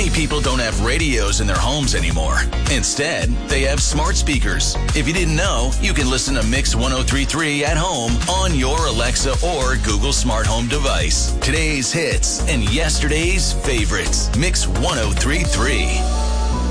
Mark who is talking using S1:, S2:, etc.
S1: Many people don't have radios in their homes anymore. Instead, they have smart speakers. If you didn't know, you can listen to Mix 103.3 at home on your Alexa or Google smart home device. Today's hits and yesterday's favorites. Mix 103.3.